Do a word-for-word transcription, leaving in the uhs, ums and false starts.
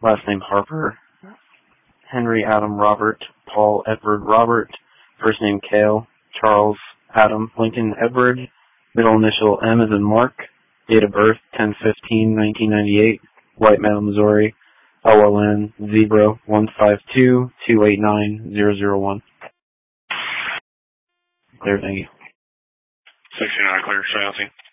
last name Harper, Henry Adam Robert, Paul Edward Robert, first name Cale, Charles Adam Lincoln Edward, middle initial M as in Mark, date of birth ten fifteen nineteen ninety-eight, White Meadow, Missouri, L L N Zebra one five two two eight nine zero zero one. Clear, thank you. sixty-nine clear, Southie.